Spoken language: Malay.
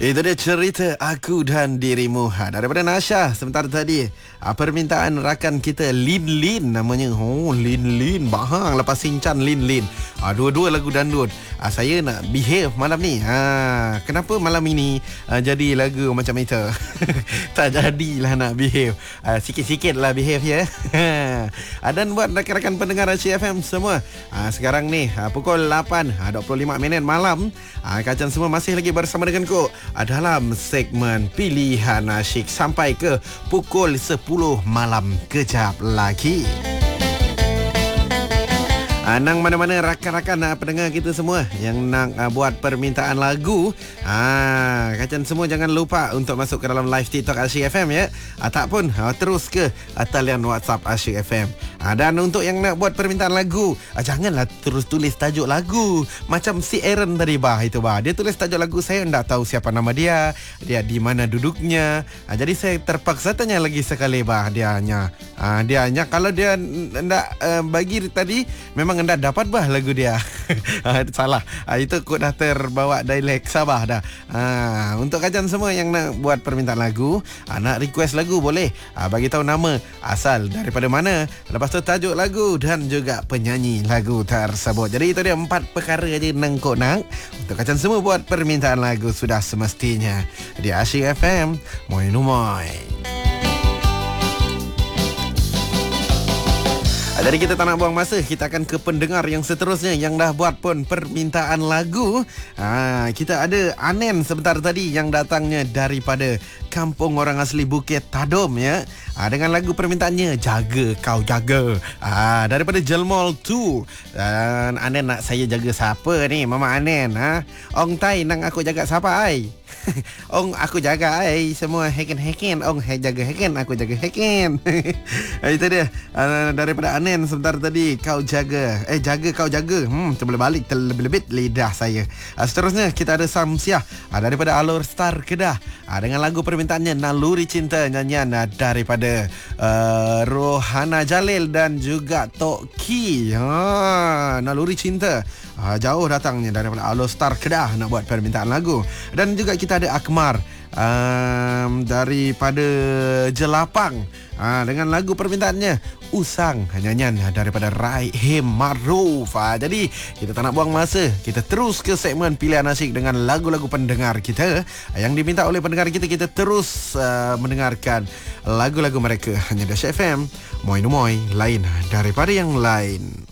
Itu dia cerita Aku dan Dirimu daripada Nasha sebentar tadi. Permintaan rakan kita Lin Lin namanya. Oh, Lin Lin bahang lepas Sinchan Lin Lin. Dua-dua lagu dandut. Saya nak behave malam ni. Kenapa malam ini jadi lagu macam itu? Tak jadilah nak behave. Sikit-sikit lah behave ya. Dan buat rakan-rakan pendengar Asyik FM semua, sekarang ni pukul 8.25 minit malam, kalian semua masih lagi bersama dengan ku dalam segmen Pilihan Asyik sampai ke pukul 10 malam kejap lagi. Nang mana-mana rakan-rakan pendengar kita semua yang nak buat permintaan lagu, kalian semua jangan lupa untuk masuk ke dalam live TikTok Asyik FM ya. Ataupun terus ke talian WhatsApp Asyik FM. Dan untuk yang nak buat permintaan lagu, janganlah terus tulis tajuk lagu macam si Aaron tadi itu dia tulis tajuk lagu, saya tak tahu siapa nama dia di mana duduknya. Jadi saya terpaksa tanya lagi sekali dianya kalau dia ndak bagi tadi, memang anda dapat lagu dia. Salah. Itu kod dah terbawa dialek Sabah dah. Untuk kajian semua yang nak buat permintaan lagu, nak request lagu boleh. Bagi tahu nama, asal daripada mana, lepas tu tajuk lagu dan juga penyanyi lagu tersebut. Jadi itu dia 4 perkara aja nang kok nak. Untuk kajian semua buat permintaan lagu sudah semestinya di Asyik FM. Moi numoy. Jadi kita tak nak buang masa, kita akan ke pendengar yang seterusnya yang dah buat pun permintaan lagu. Kita ada Anen sebentar tadi yang datangnya daripada kampung orang asli Bukit Tadum ya. Dengan lagu permintaannya Jaga Kau Jaga. Daripada Jelmol 2. Dan Anen nak saya jaga siapa ni Mama Anen? Ong Tai nang aku jaga siapa ai? Ong aku jaga ai, semua heken-heken. Ong jaga heken, aku jaga heken. Itu dia daripada Anen sebentar tadi. Kau jaga, jaga kau jaga. Boleh balik terlebih-lebih lidah saya. Seterusnya kita ada Samsiah daripada Alur Star Kedah dengan lagu permintaannya Naluri Cinta, nyanyian daripada Rohana Jalil dan juga Tok Ki. Naluri Cinta. Jauh datangnya daripada Alur Star Kedah nak buat permintaan lagu. Dan juga kita ada Akmar daripada Jelapang dengan lagu permintaannya Usang, nyanyian daripada Raihim Maruf. Jadi kita tak nak buang masa, kita terus ke segmen Pilihan Asyik dengan lagu-lagu pendengar kita yang diminta oleh pendengar kita. Kita terus mendengarkan lagu-lagu mereka hanya di Asyik FM. Moi numoy, lain daripada yang lain.